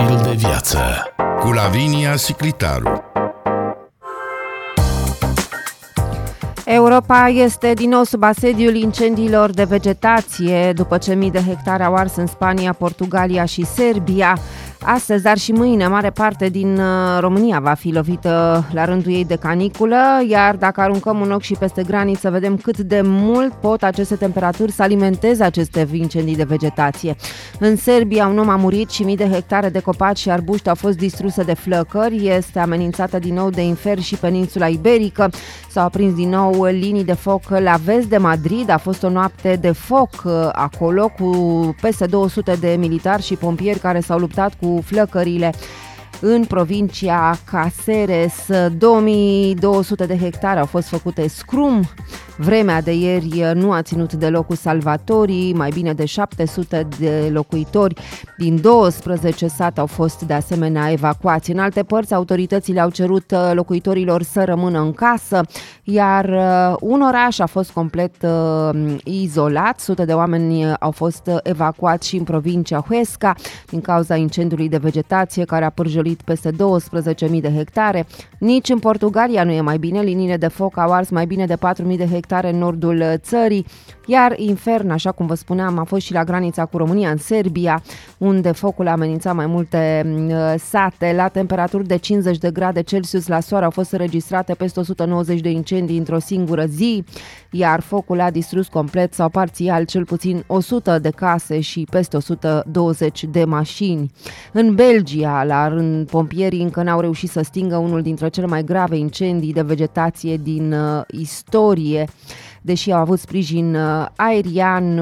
Stil de viață cu Lavinia Siclitaru. Europa este din nou sub asediul incendiilor de vegetație, după ce mii de hectare au ars în Spania, Portugalia și Serbia. Astăzi, dar și mâine, mare parte din România va fi lovită la rândul ei de caniculă, iar dacă aruncăm un ochi și peste graniță, vedem cât de mult pot aceste temperaturi să alimenteze aceste incendii de vegetație. În Serbia, un om a murit și mii de hectare de copaci și arbuști au fost distruse de flăcări. Este amenințată din nou de infer și peninsula iberică. S-au aprins din nou linii de foc la vest de Madrid. A fost o noapte de foc acolo, cu peste 200 de militari și pompieri care s-au luptat cu flăcările. În provincia Cáceres, 2200 de hectare au fost făcute scrum. Vremea de ieri nu a ținut deloc cu salvatorii, mai bine de 700 de locuitori din 12 sate au fost de asemenea evacuați. În alte părți, autoritățile au cerut locuitorilor să rămână în casă, iar un oraș a fost complet izolat. Sute de oameni au fost evacuați și în provincia Huesca din cauza incendiului de vegetație care a pârjolit peste 12.000 de hectare. Nici în Portugalia nu e mai bine, liniile de foc au ars mai bine de 4.000 de hectare în nordul țării, iar infern, așa cum vă spuneam, a fost și la granița cu România, în Serbia, unde focul a amenințat mai multe sate. La temperaturi de 50 de grade Celsius la soare au fost înregistrate peste 190 de incendii într-o singură zi, iar focul a distrus complet sau parțial cel puțin 100 de case și peste 120 de mașini. În Belgia, la rând, pompierii încă n-au reușit să stingă unul dintre cele mai grave incendii de vegetație din istorie, deși au avut sprijin aerian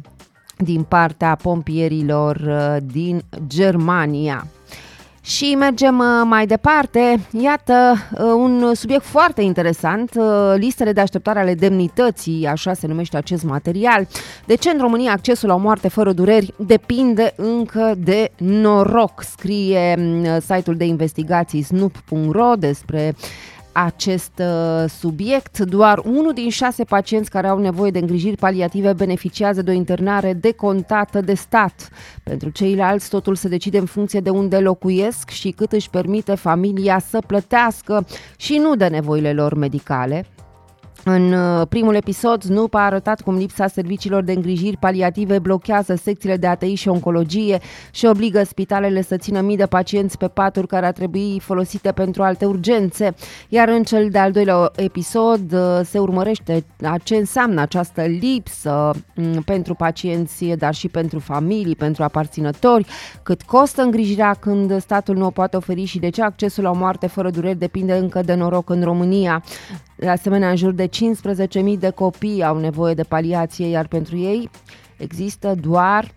din partea pompierilor din Germania. Și mergem mai departe. Iată un subiect foarte interesant, listele de așteptare ale demnității, așa se numește acest material. De ce în România accesul la o moarte fără dureri depinde încă de noroc, scrie site-ul de investigații snoop.ro despre acest subiect. Doar 1 din 6 pacienți care au nevoie de îngrijiri paliative beneficiază de o internare decontată de stat. Pentru ceilalți, totul se decide în funcție de unde locuiesc și cât își permite familia să plătească și nu de nevoile lor medicale. În primul episod, Snoop a arătat cum lipsa serviciilor de îngrijiri paliative blochează secțiile de ATI și oncologie și obligă spitalele să țină mii de pacienți pe paturi care ar trebui folosite pentru alte urgențe. Iar în cel de-al doilea episod se urmărește ce înseamnă această lipsă pentru pacienți, dar și pentru familii, pentru aparținători, cât costă îngrijirea când statul nu o poate oferi și de ce accesul la o moarte fără dureri depinde încă de noroc în România. De asemenea, în jur de 15.000 de copii au nevoie de paliație, iar pentru ei există doar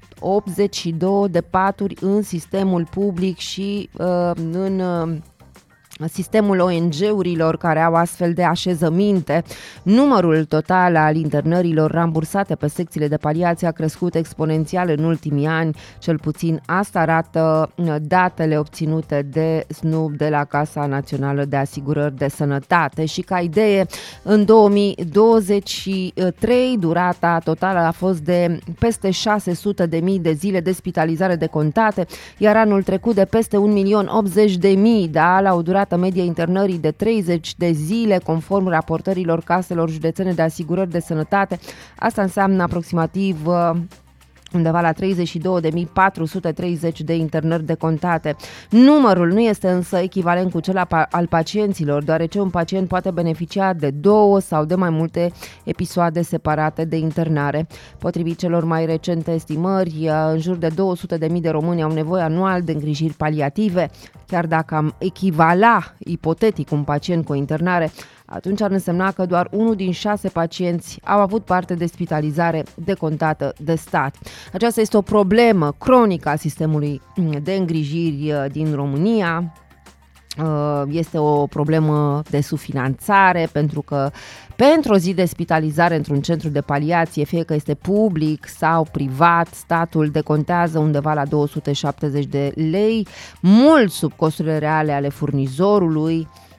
82 de paturi în sistemul public și în sistemul ONG-urilor care au astfel de așezăminte. Numărul total al internărilor rambursate pe secțiile de paliație a crescut exponențial în ultimii ani, cel puțin asta arată datele obținute de Snoop de la Casa Națională de Asigurări de Sănătate. Și ca idee, în 2023 durata totală a fost de peste 600.000 de zile de spitalizare decontate, iar anul trecut de peste 1.080.000, da, la o durată medie internării de 30 de zile, conform raportărilor caselor județene de asigurări de sănătate. Asta înseamnă aproximativ undeva la 32.430 de internări decontate. Numărul nu este însă echivalent cu cel al pacienților, deoarece un pacient poate beneficia de 2 sau de mai multe episoade separate de internare. Potrivit celor mai recente estimări, în jur de 200.000 de români au nevoie anual de îngrijiri paliative. Chiar dacă am echivala ipotetic un pacient cu o internare, atunci ar însemna că doar 1 din 6 pacienți au avut parte de spitalizare decontată de stat. Aceasta este o problemă cronică a sistemului de îngrijiri din România. Este o problemă de subfinanțare, pentru că pentru o zi de spitalizare într-un centru de paliație, fie că este public sau privat, statul decontează undeva la 270 de lei, mult sub costurile reale ale furnizorului.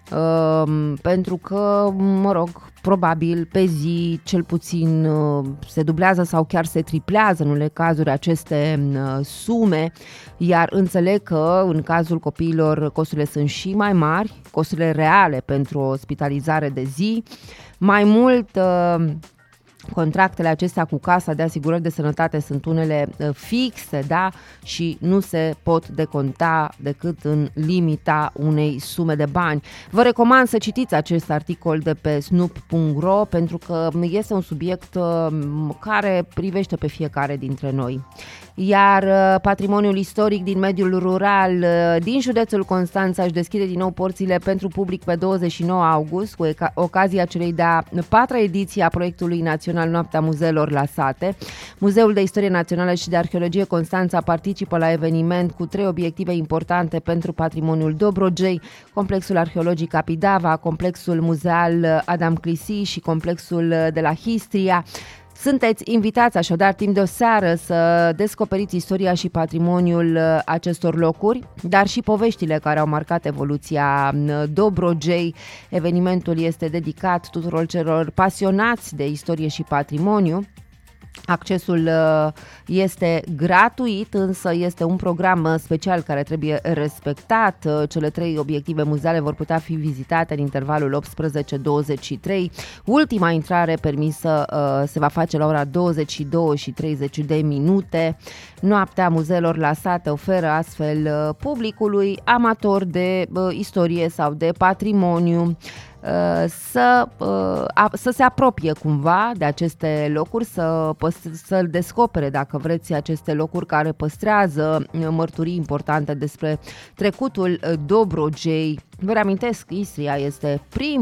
pentru că, probabil pe zi cel puțin se dublează sau chiar se triplează în unele cazuri aceste sume, iar înțeleg că în cazul copiilor costurile sunt și mai mari, costurile reale pentru o ospitalizare de zi. Mai mult, contractele acestea cu Casa de Asigurări de Sănătate sunt unele fixe, da? Și nu se pot deconta decât în limita unei sume de bani. Vă recomand să citiți acest articol de pe snoop.ro pentru că este un subiect care privește pe fiecare dintre noi. Iar patrimoniul istoric din mediul rural din județul Constanța își deschide din nou porțile pentru public pe 29 august cu ocazia celei de-a 4-a ediție a proiectului național Noaptea Muzeelor la Sate. Muzeul de Istorie Națională și de Arheologie Constanța participă la eveniment cu 3 obiective importante pentru patrimoniul Dobrogei: complexul arheologic Capidava, complexul muzeal Adam Clisi și complexul de la Histria. Sunteți invitați așadar timp de o seară să descoperiți istoria și patrimoniul acestor locuri, dar și poveștile care au marcat evoluția Dobrogei. Evenimentul este dedicat tuturor celor pasionați de istorie și patrimoniu. Accesul este gratuit, însă este un program special care trebuie respectat. Cele 3 obiective muzeale vor putea fi vizitate în intervalul 18-23. Ultima intrare permisă se va face la ora 22:30. Noaptea Muzeelor la Sate oferă astfel publicului amator de istorie sau de patrimoniu să se apropie cumva de aceste locuri, să-l descopere, dacă vreți, aceste locuri care păstrează mărturii importante despre trecutul Dobrogei. Vă reamintesc, Istria este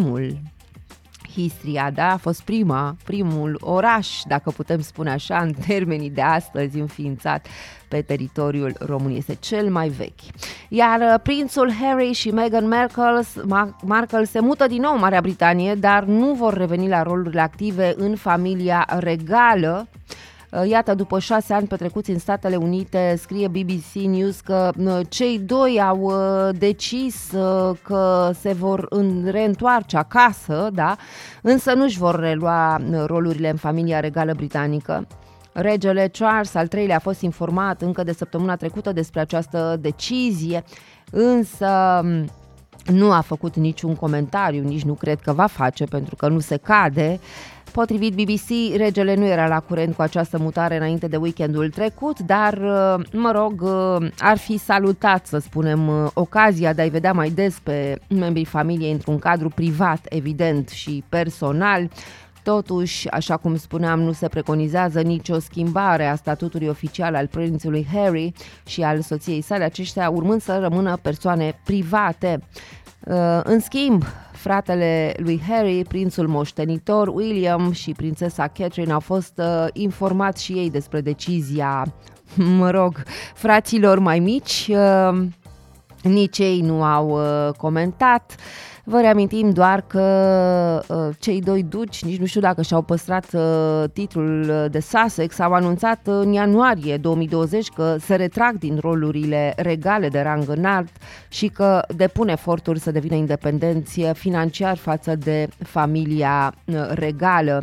Istria, da? A fost primul oraș, dacă putem spune așa, în termenii de astăzi, înființat pe teritoriul României. Este cel mai vechi. Iar prințul Harry și Meghan Markle se mută din nou în Marea Britanie, dar nu vor reveni la rolurile active în familia regală. Iată, după 6 ani petrecuți în Statele Unite, scrie BBC News că cei doi au decis că se vor reîntoarce acasă, da? Însă nu-și vor relua rolurile în familia regală britanică. Regele Charles al III-lea a fost informat încă de săptămâna trecută despre această decizie, însă nu a făcut niciun comentariu, nici nu cred că va face, pentru că nu se cade. Potrivit BBC, regele nu era la curent cu această mutare înainte de weekendul trecut, dar, ar fi salutat, să spunem, ocazia de a-i vedea mai des pe membrii familiei într-un cadru privat, evident, și personal. Totuși, așa cum spuneam, nu se preconizează nicio schimbare a statutului oficial al prințului Harry și al soției sale, aceștia urmând să rămână persoane private. În schimb, fratele lui Harry, prințul moștenitor William și prințesa Catherine au fost informați și ei despre decizia, fraților mai mici. Nici ei nu au comentat. Vă reamintim doar că cei doi duci, nici nu știu dacă și-au păstrat titlul de Sussex, au anunțat în ianuarie 2020 că se retrag din rolurile regale de rang înalt și că depun eforturi să devină independenți financiar față de familia regală.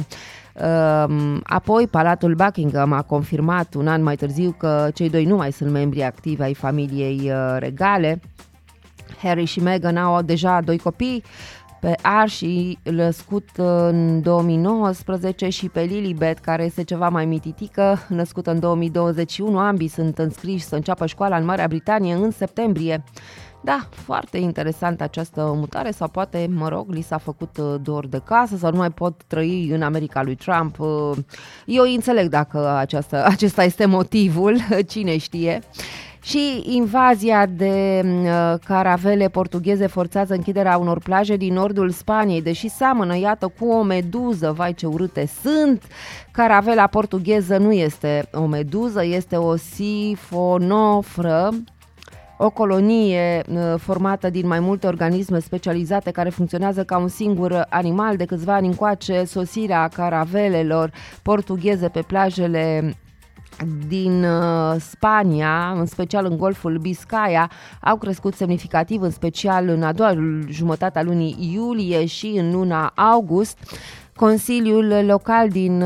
Apoi, Palatul Buckingham a confirmat un an mai târziu că cei doi nu mai sunt membri activi ai familiei regale. Harry și Meghan au deja 2 copii, pe Archie, născut în 2019, și pe Lilibet, care este ceva mai mititică, născută în 2021. Ambii sunt înscriși să înceapă școala în Marea Britanie în septembrie. Da, foarte interesant această mutare, sau poate, li s-a făcut dor de casă sau nu mai pot trăi în America lui Trump. Eu înțeleg dacă acesta este motivul, cine știe. Și invazia de caravele portugheze forțează închiderea unor plaje din nordul Spaniei, deși seamănă, iată, cu o meduză. Vai, ce urâte sunt! Caravela portugheză nu este o meduză, este o sifonofră, o colonie formată din mai multe organisme specializate care funcționează ca un singur animal. De câțiva ani încoace, sosirea caravelelor portugheze pe plajele din Spania, în special în Golful Biscaya, au crescut semnificativ, în special în a doua jumătate a lunii iulie și în luna august. Consiliul local din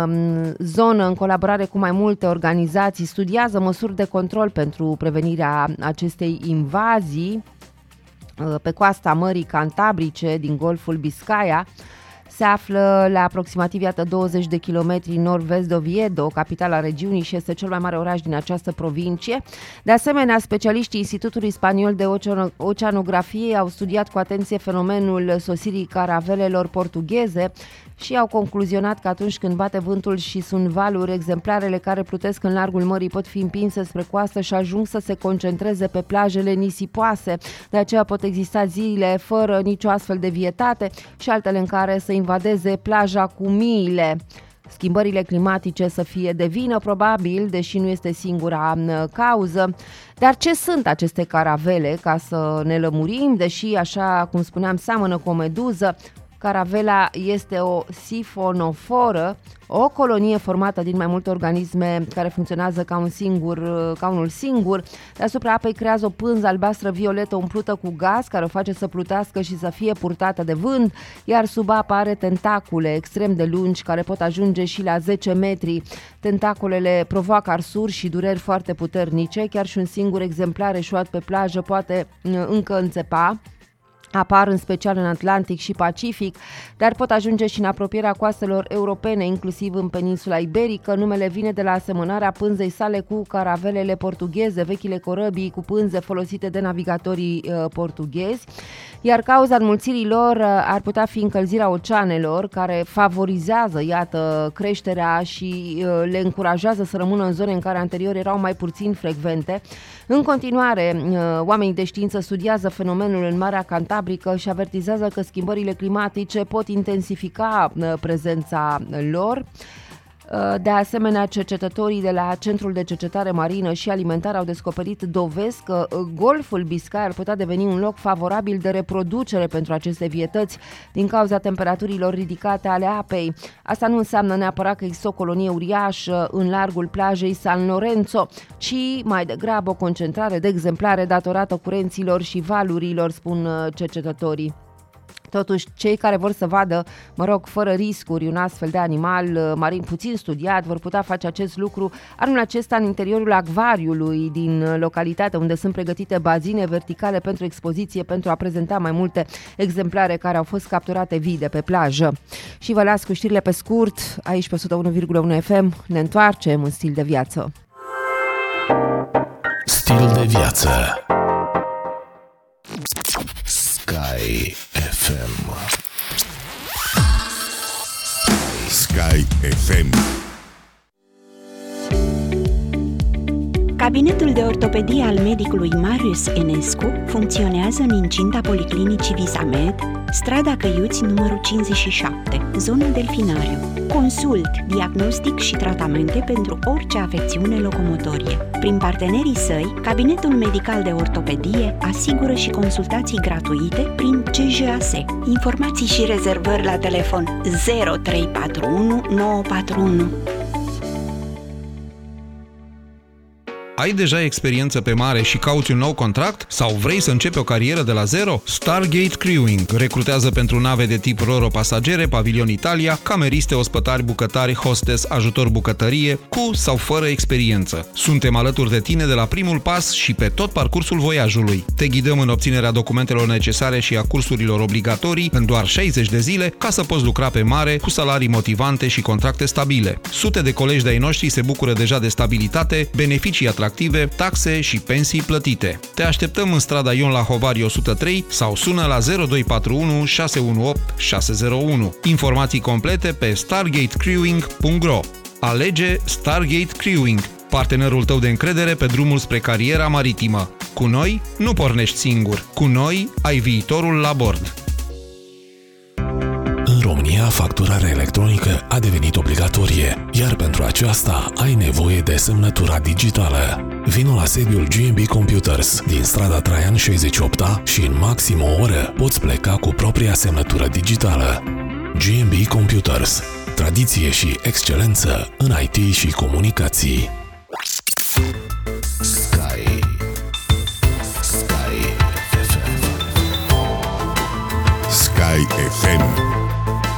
zonă, în colaborare cu mai multe organizații, studiază măsuri de control pentru prevenirea acestei invazii pe coasta Mării Cantabrice din Golful Biscaya. Se află la aproximativ 20 de kilometri nord-vest de Oviedo, capitala regiunii, și este cel mai mare oraș din această provincie. De asemenea, specialiștii Institutului Spaniol de Oceanografie au studiat cu atenție fenomenul sosirii caravelelor portugheze și au concluzionat că atunci când bate vântul și sunt valuri, exemplarele care plutesc în largul mării pot fi împinse spre coastă și ajung să se concentreze pe plajele nisipoase. De aceea pot exista zile fără nicio astfel de vietate și altele în care să invadeze plaja cu miile. Schimbările climatice să fie de vină, probabil, deși nu este singura cauză. Dar ce sunt aceste caravele, ca să ne lămurim, deși, așa cum spuneam, seamănă cu o meduză? Caravela este o sifonoforă, o colonie formată din mai multe organisme care funcționează ca unul singur. Deasupra apei creează o pânză albastră-violetă umplută cu gaz care o face să plutească și să fie purtată de vânt, iar sub apă are tentacule extrem de lungi care pot ajunge și la 10 metri. Tentaculele provoacă arsuri și dureri foarte puternice, chiar și un singur exemplar eșuat pe plajă poate încă înțepa. Apar în special în Atlantic și Pacific, dar pot ajunge și în apropierea coastelor europene, inclusiv în peninsula iberică. Numele vine de la asemănarea pânzei sale cu caravelele portugheze, vechile corăbii cu pânze folosite de navigatorii portughezi, iar cauza înmulțirii lor ar putea fi încălzirea oceanelor, care favorizează, creșterea și le încurajează să rămână în zone în care anterior erau mai puțin frecvente. În continuare, oamenii de știință studiază fenomenul în Marea Cantabrică și avertizează că schimbările climatice pot intensifica prezența lor. De asemenea, cercetătorii de la Centrul de Cercetare Marină și Alimentară au descoperit dovezi că Golful Biscay ar putea deveni un loc favorabil de reproducere pentru aceste vietăți din cauza temperaturilor ridicate ale apei. Asta nu înseamnă neapărat că există o colonie uriașă în largul plajei San Lorenzo, ci mai degrabă o concentrare de exemplare datorată curenților și valurilor, spun cercetătorii. Totuși, cei care vor să vadă, fără riscuri, un astfel de animal marin puțin studiat, vor putea face acest lucru anul acesta în interiorul acvariului din localitate, unde sunt pregătite bazine verticale pentru expoziție, pentru a prezenta mai multe exemplare care au fost capturate vii de pe plajă. Și vă las cu știrile pe scurt, aici pe 101,1 FM, ne întoarcem în stil de viață. Stil de viață. Sky FM. Sky FM. Cabinetul de ortopedie al medicului Marius Enescu funcționează în incinta Policlinicii Visamed, strada Căiuți, numărul 57, zona Delfinariu. Consult, diagnostic și tratamente pentru orice afecțiune locomotorie. Prin partenerii săi, Cabinetul Medical de Ortopedie asigură și consultații gratuite prin CJAS. Informații și rezervări la telefon 0341 941. Ai deja experiență pe mare și cauți un nou contract? Sau vrei să începi o carieră de la zero? Stargate Crewing recrutează pentru nave de tip Roro pasagere, pavilion Italia, cameriste, ospătari, bucătari, hostess, ajutor bucătărie, cu sau fără experiență. Suntem alături de tine de la primul pas și pe tot parcursul voiajului. Te ghidăm în obținerea documentelor necesare și a cursurilor obligatorii în doar 60 de zile ca să poți lucra pe mare cu salarii motivante și contracte stabile. Sute de colegi de-ai noștri se bucură deja de stabilitate, beneficii atractive, taxe și pensii plătite. Te așteptăm în strada Ion Lahovari 103 sau sună la 0241 618 601. Informații complete pe stargatecrewing.ro. Alege Stargate Crewing, partenerul tău de încredere pe drumul spre cariera maritimă. Cu noi nu pornești singur. Cu noi ai viitorul la bord. În România, facturarea electronică a devenit obligatorie, iar pentru aceasta ai nevoie de semnătura digitală. Vino la sediul GMB Computers din strada Traian 68 și în maxim o oră poți pleca cu propria semnătură digitală. GMB Computers. Tradiție și excelență în IT și comunicații.